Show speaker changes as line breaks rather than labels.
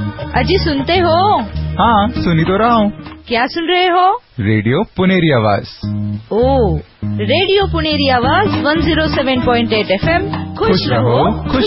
अजी सुनते हो?
हाँ, सुनी तो रहा हूँ।
क्या सुन रहे हो?
रेडियो पुनेरी आवाज।
ओ, रेडियो पुनेरी आवाज 107.8 FM। खुश रहो, खुश